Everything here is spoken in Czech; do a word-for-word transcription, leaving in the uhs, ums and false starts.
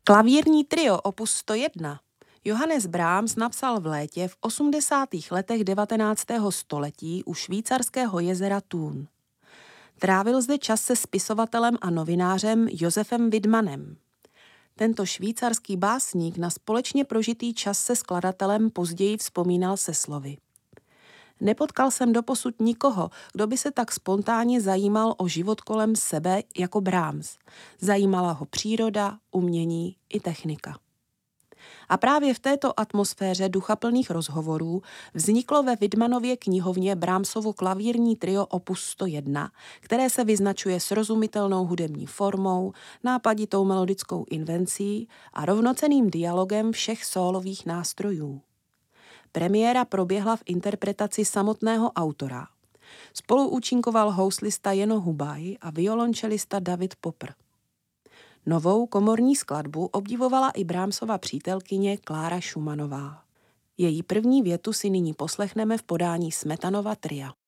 Klavírní trio opus sto jedna Johannes Brahms napsal v létě v osmdesátých letech devatenáctého století u švýcarského jezera Thun. Trávil zde čas se spisovatelem a novinářem Josefem Widmanem. Tento švýcarský básník na společně prožitý čas se skladatelem později vzpomínal se slovy: Nepotkal jsem doposud nikoho, kdo by se tak spontánně zajímal o život kolem sebe jako Brahms. Zajímala ho příroda, umění i technika. A právě v této atmosféře duchaplných rozhovorů vzniklo ve Widmanově knihovně Brahmsovo klavírní trio opus sto jedna, které se vyznačuje srozumitelnou hudební formou, nápaditou melodickou invencí a rovnocenným dialogem všech sólových nástrojů. Premiéra proběhla v interpretaci samotného autora. Spolu účinkoval houslista Jeno Hubaj a violončelista David Popper. Novou komorní skladbu obdivovala i Brahmsova přítelkyně Klára Schumannová. Její první větu si nyní poslechneme v podání Smetanova tria.